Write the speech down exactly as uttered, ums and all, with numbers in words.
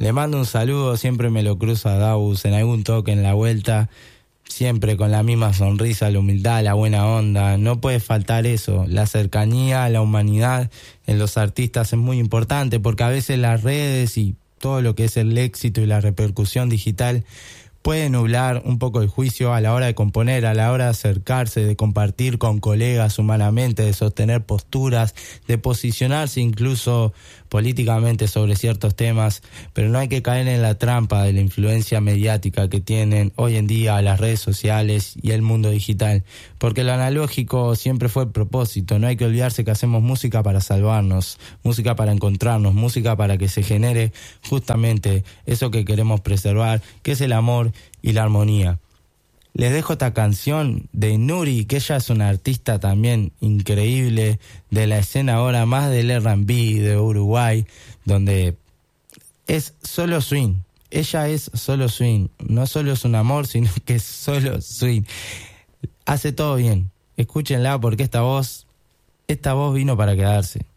Le mando un saludo, siempre me lo cruzo a Daus en algún toque en la vuelta, siempre con la misma sonrisa, la humildad, la buena onda. No puede faltar eso, la cercanía a la humanidad en los artistas es muy importante, porque a veces las redes y todo lo que es el éxito y la repercusión digital puede nublar un poco el juicio a la hora de componer, a la hora de acercarse, de compartir con colegas humanamente, de sostener posturas, de posicionarse incluso políticamente sobre ciertos temas, pero no hay que caer en la trampa de la influencia mediática que tienen hoy en día las redes sociales y el mundo digital, porque lo analógico siempre fue el propósito. No hay que olvidarse que hacemos música para salvarnos, música para encontrarnos, música para que se genere justamente eso que queremos preservar, que es el amor y la armonía. Les dejo esta canción de Nuri, que ella es una artista también increíble de la escena ahora más del R and B de Uruguay, donde es solo swing. Ella es solo swing. No solo es un amor, sino que es solo swing. Hace todo bien. Escúchenla porque esta voz, esta voz vino para quedarse.